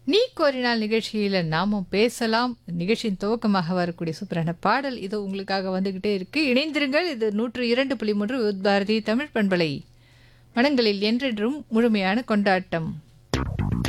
நீ கோரினால் நிகழ்ச்சியில நாமும் பேசலாம். நிகழ்ச்சியின் துவக்கமாக வரக்கூடிய சூப்பரான பாடல் இதோ உங்களுக்காக வந்துகிட்டே இருக்கு. இணைந்திருங்கள். இது 102.3 வித் பாரதி தமிழ் பண்பலை. மனங்களில் என்றென்றும் முழுமையான கொண்டாட்டம்.